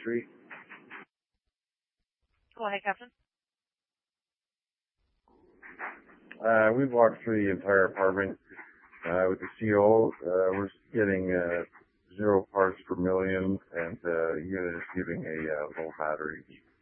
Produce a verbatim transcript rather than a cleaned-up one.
Street. Go ahead, Captain. Uh, we walked through the entire apartment uh, with the C O. Uh, we're getting uh, zero parts per million, and uh, unit is giving a uh, low battery.